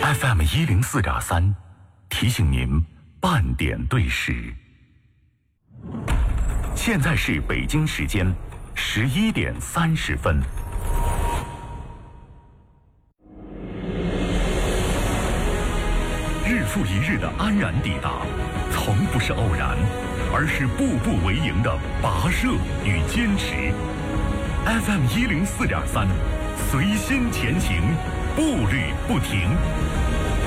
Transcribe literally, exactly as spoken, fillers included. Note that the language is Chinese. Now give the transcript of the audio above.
F M 一零四点三，提醒您半点对时。现在是北京时间十一点三十分。日复一日的安然抵达，从不是偶然，而是步步为营的跋涉与坚持。F M 一零四点三，随心前行，步履不停。